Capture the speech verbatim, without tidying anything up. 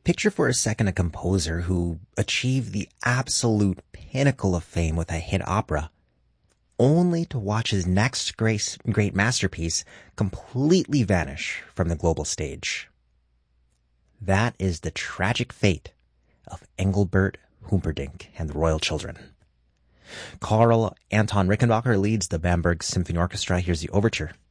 Picture for a second a composer who achieved the absolute pinnacle of fame with a hit opera, only to watch his next great, great masterpiece completely vanish from the global stage. That is the tragic fate of Engelbert Humperdinck and the Royal Children. Karl Anton Rickenbacker leads the Bamberg Symphony Orchestra. Here's the overture